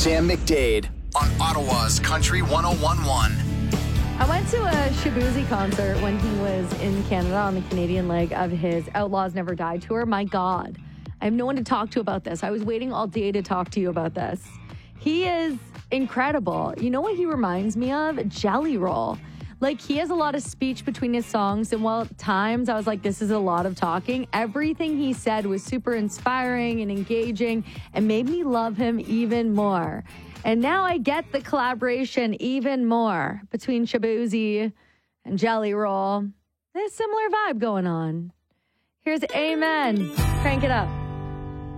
Sam McDade on Ottawa's Country 101.1. I went to a Shabuzi concert when he was in Canada on the Canadian leg of his Outlaws Never Die tour. My God, I have no one to talk to about this. I was waiting all day to talk to you about this. He is incredible. You know what he reminds me of? Jelly Roll. Like, he has a lot of speech between his songs, and while at times I was like, this is a lot of talking, everything he said was super inspiring and engaging and made me love him even more. And now I get the collaboration even more between Shabuzi and Jelly Roll. There's a similar vibe going on. Here's Amen. Crank it up.